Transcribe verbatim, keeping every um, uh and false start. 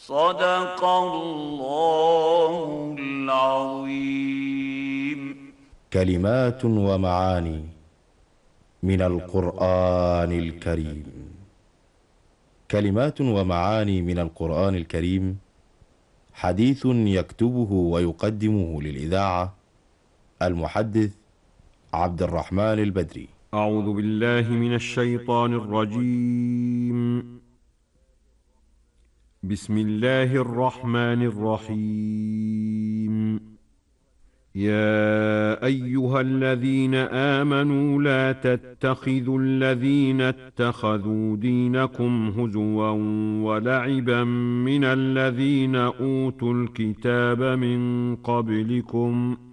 صدق الله العظيم. كلمات ومعاني من القرآن الكريم. كلمات ومعاني من القرآن الكريم، حديث يكتبه ويقدمه للإذاعة المحدث عبد الرحمن البدري. أعوذ بالله من الشيطان الرجيم. بسم الله الرحمن الرحيم. يا أيها الذين آمنوا لا تتخذوا الذين اتخذوا دينكم هزوا ولعبا من الذين أوتوا الكتاب من قبلكم